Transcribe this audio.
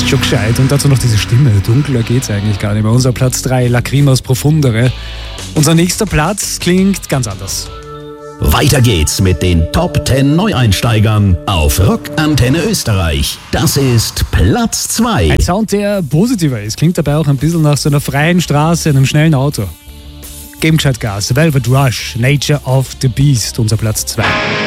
Schon gescheit. Und dazu noch diese Stimme. Dunkler geht's eigentlich gar nicht mehr. Unser Platz 3, Lacrimas Profundere. Unser nächster Platz klingt ganz anders. Weiter geht's mit den Top 10 Neueinsteigern auf Rock Antenne Österreich. Das ist Platz 2. Ein Sound, der positiver ist. Klingt dabei auch ein bisschen nach so einer freien Straße, einem schnellen Auto. Geben gescheit Gas. Velvet Rush, Nature of the Beast, unser Platz 2.